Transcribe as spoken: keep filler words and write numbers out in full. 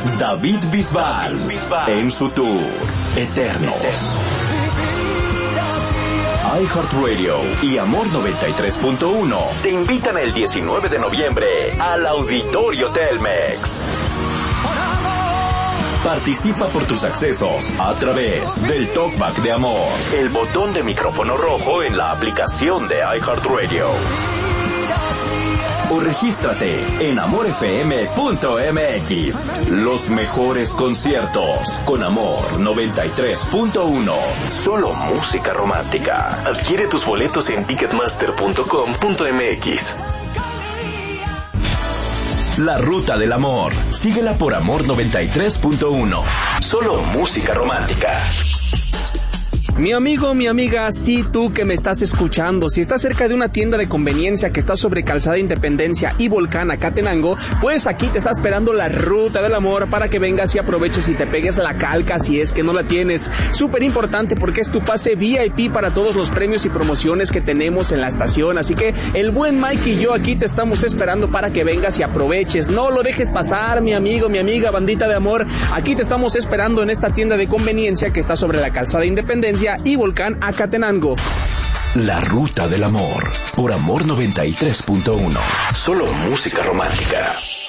David Bisbal, en su tour Eternos. iHeartRadio y Amor noventa y tres punto uno te invitan el diecinueve de noviembre al Auditorio Telmex. Participa por tus accesos a través del Talkback de Amor, el botón de micrófono rojo en la aplicación de iHeartRadio. O regístrate en amor f m punto m x. Los mejores conciertos con Amor noventa y tres punto uno. Solo música romántica. Adquiere tus boletos en ticketmaster punto com punto m x. La Ruta del Amor. Síguela por Amor noventa y tres punto uno. Solo música romántica. Mi amigo, mi amiga, sí, tú que me estás escuchando, si estás cerca de una tienda de conveniencia que está sobre Calzada Independencia y Volcán Acatenango, pues aquí te está esperando la Ruta del Amor para que vengas y aproveches y te pegues la calca si es que no la tienes. Súper importante porque es tu pase V I P para todos los premios y promociones que tenemos en la estación, así que el buen Mike y yo aquí te estamos esperando para que vengas y aproveches. No lo dejes pasar, mi amigo, mi amiga, bandita de amor, aquí te estamos esperando en esta tienda de conveniencia que está sobre la Calzada Independencia y Volcán Acatenango. La Ruta del Amor por Amor noventa y tres punto uno. Solo música romántica.